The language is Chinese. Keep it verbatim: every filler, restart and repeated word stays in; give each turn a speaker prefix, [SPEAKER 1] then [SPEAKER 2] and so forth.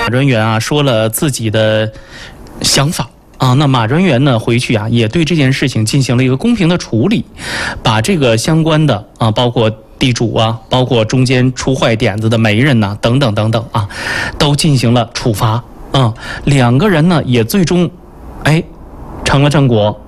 [SPEAKER 1] 马专员啊说了自己的想法啊，那马专员呢回去啊也对这件事情进行了一个公平的处理，把这个相关的啊包括地主啊，包括中间出坏点子的媒人呐、啊、等等等等啊，都进行了处罚啊，两个人呢也最终哎成了正果。